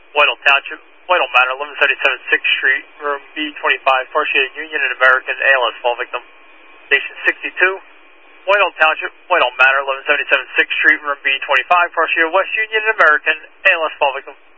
Whitehall Township, Whitehall Manor, 1177 6th Street, room B25, Partiated Union and American, ALS fall victim. Station 62, Whitehall Township, Whitehall Manor, 1177 6th Street, room B25, Partiated West Union and American, ALS fall victim.